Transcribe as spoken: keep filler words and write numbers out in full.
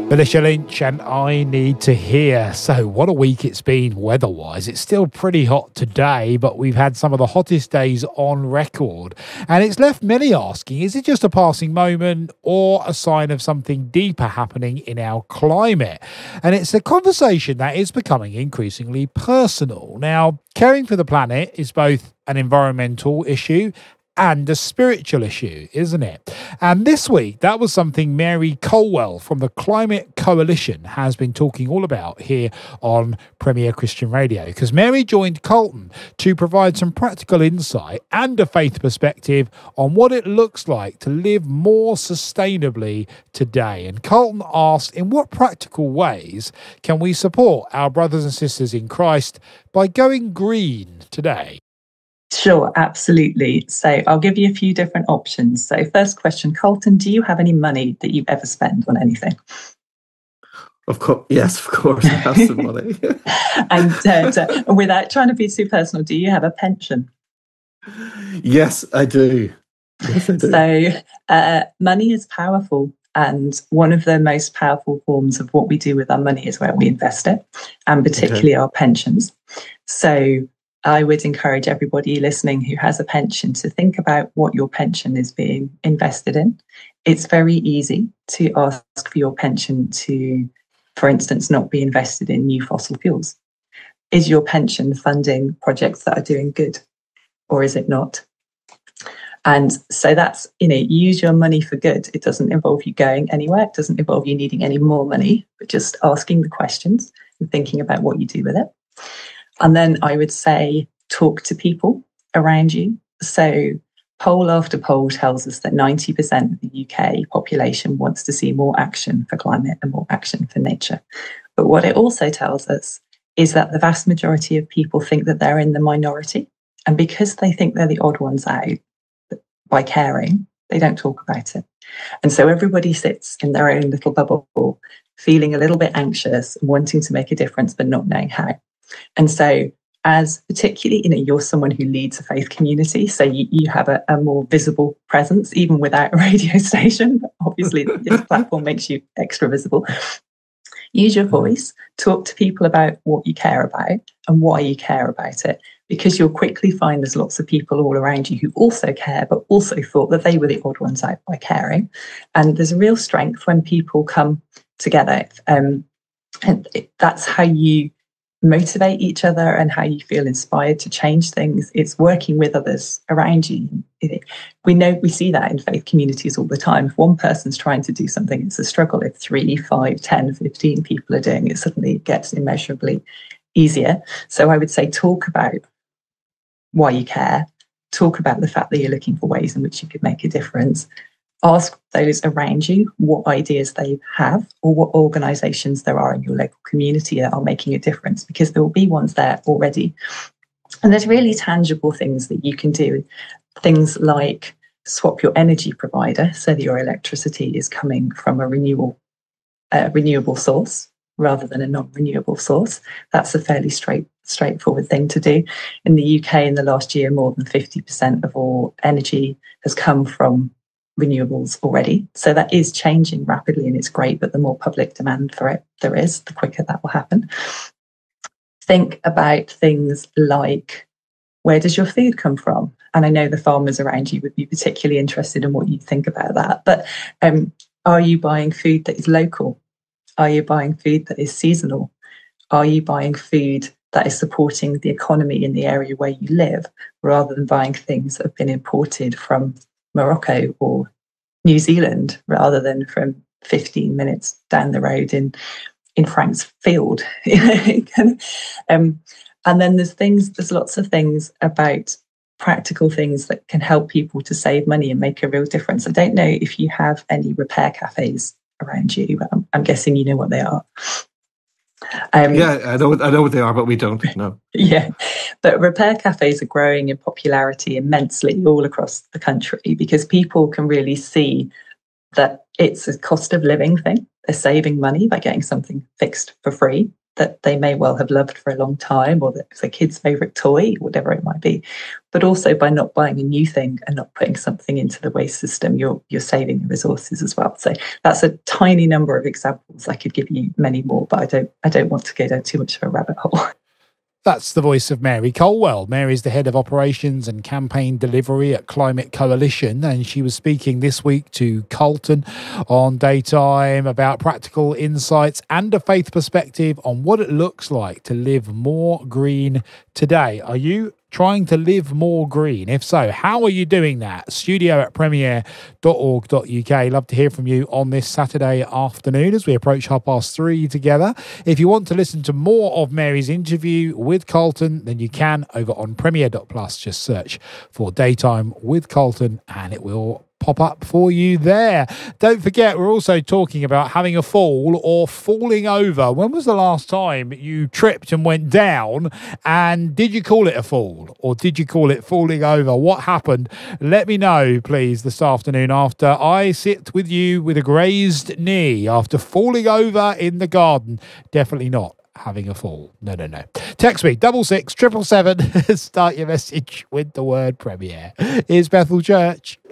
Felicia Lynch and I Need to Hear. So what a week it's been weather-wise. It's still pretty hot today, but we've had some of the hottest days on record. And it's left many asking, is it just a passing moment or a sign of something deeper happening in our climate? And it's a conversation that is becoming increasingly personal. Now, caring for the planet is both an environmental issue and a spiritual issue, isn't it? And this week, that was something Mary Colwell from the Climate Coalition has been talking all about here on Premier Christian Radio, because Mary joined Colton to provide some practical insight and a faith perspective on what it looks like to live more sustainably today. And Colton asked, in what practical ways can we support our brothers and sisters in Christ by going green today? Sure, absolutely. So I'll give you a few different options. So first question, Colton, do you have any money that you ever spend on anything? Of course, yes, of course, I have some money. and uh, uh, without trying to be too personal, do you have a pension? Yes, I do. Yes, I do. So uh, money is powerful. And one of the most powerful forms of what we do with our money is where we invest it, and particularly okay. our pensions. So I would encourage everybody listening who has a pension to think about what your pension is being invested in. It's very easy to ask for your pension to, for instance, not be invested in new fossil fuels. Is your pension funding projects that are doing good, or is it not? And so that's, you know, use your money for good. It doesn't involve you going anywhere. It doesn't involve you needing any more money, but just asking the questions and thinking about what you do with it. And then I would say, talk to people around you. So poll after poll tells us that ninety percent of the U K population wants to see more action for climate and more action for nature. But what it also tells us is that the vast majority of people think that they're in the minority. And because they think they're the odd ones out by caring, they don't talk about it. And so everybody sits in their own little bubble, feeling a little bit anxious and wanting to make a difference, but not knowing how. And so as particularly, you know, you're someone who leads a faith community, so you, you have a, a more visible presence, even without a radio station. Obviously, this platform makes you extra visible. Use your voice, talk to people about what you care about and why you care about it, because you'll quickly find there's lots of people all around you who also care, but also thought that they were the odd ones out by caring. And there's a real strength when people come together. Um, and it, that's how you motivate each other and how you feel inspired to change things. It's working with others around you. We know, we see that in faith communities all the time. If one person's trying to do something, it's a struggle. If three, five, ten, fifteen people are doing it, suddenly it gets immeasurably easier. So I would say talk about why you care, talk about the fact that you're looking for ways in which you could make a difference. Ask those around you what ideas they have or what organisations there are in your local community that are making a difference, because there will be ones there already. And there's really tangible things that you can do. Things like swap your energy provider so that your electricity is coming from a renewable, uh, renewable source rather than a non-renewable source. That's a fairly straight, straightforward thing to do. In the U K in the last year, more than fifty percent of all energy has come from renewables already. So that is changing rapidly and it's great, but the more public demand for it there is, the quicker that will happen. Think about things like, where does your food come from? And I know the farmers around you would be particularly interested in what you think about that. But um, are you buying food that is local? Are you buying food that is seasonal? Are you buying food that is supporting the economy in the area where you live, rather than buying things that have been imported from Morocco or New Zealand, rather than from fifteen minutes down the road in, in Frank's Field? um, and then there's things, there's lots of things about practical things that can help people to save money and make a real difference. I don't know if you have any repair cafes around you, but I'm, I'm guessing you know what they are. Um, yeah, I know, I know what they are, but we don't know. Yeah, but repair cafes are growing in popularity immensely all across the country because people can really see that it's a cost of living thing. They're saving money by getting something fixed for free. that they may well have loved for a long time, or that it's a kid's favourite toy, whatever it might be. But also by not buying a new thing and not putting something into the waste system, you're you're saving the resources as well. So that's a tiny number of examples. I could give you many more, but I don't I don't want to go down too much of a rabbit hole. That's the voice of Mary Colwell. Mary's the head of operations and campaign delivery at Climate Coalition, and she was speaking this week to Carlton on Daytime about practical insights and a faith perspective on what it looks like to live more green today. Are you trying to live more green? If so, how are you doing that? Studio at premier dot org dot U K. Love to hear from you on this Saturday afternoon as we approach half past three together. If you want to listen to more of Mary's interview with Carlton, then you can over on premier dot plus. Just search for Daytime with Carlton and it will pop up for you there. Don't forget, we're also talking about having a fall or falling over. When was the last time you tripped and went down, and did you call it a fall or did you call it falling over? What happened? Let me know, please, this afternoon after I sit with you with a grazed knee after falling over in the garden. Definitely not having a fall. No, no, no. Text me, double six, triple seven. Start your message with the word Premier. Here's Bethel Church.